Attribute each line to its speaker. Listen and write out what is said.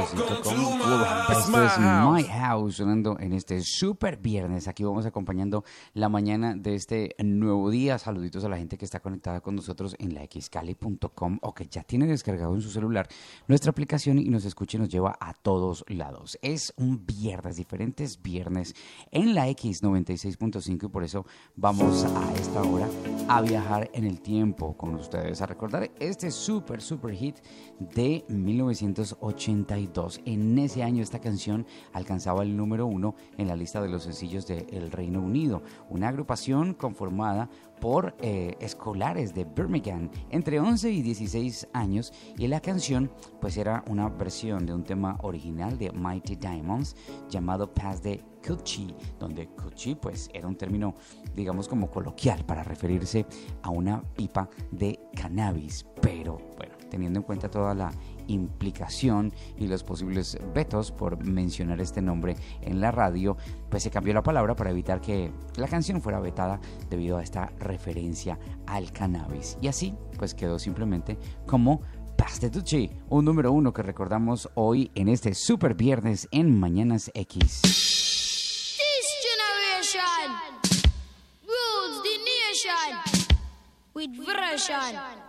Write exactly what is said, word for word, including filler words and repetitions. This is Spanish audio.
Speaker 1: cinco con Clubhouse. Esto es My House, sonando en este super viernes. Aquí vamos acompañando la mañana de este nuevo día. Saluditos a la gente que está conectada con nosotros en la x cali punto com o que ya tiene descargado en su celular nuestra aplicación y nos escucha y nos lleva a todos lados. Es un viernes, diferentes viernes en la X noventa y seis punto cinco y por eso vamos a esta hora a viajar en el tiempo con ustedes, a recordar este super, super hit de mil novecientos ochenta y dos. En ese año esta canción alcanzaba el número uno en la lista de los sencillos del Reino Unido, una agrupación conformada por eh, escolares de Birmingham entre once y dieciséis años, y la canción pues era una versión de un tema original de Mighty Diamonds llamado Pass the Coochie, donde Coochie pues era un término digamos como coloquial para referirse a una pipa de cannabis, pero bueno, teniendo en cuenta toda la implicación y los posibles vetos por mencionar este nombre en la radio, pues se cambió la palabra para evitar que la canción fuera vetada debido a esta referencia al cannabis, y así pues quedó simplemente como Pass the Coochie, un número uno que recordamos hoy en este super viernes en Mañanas X.
Speaker 2: This generation rules the nation with version.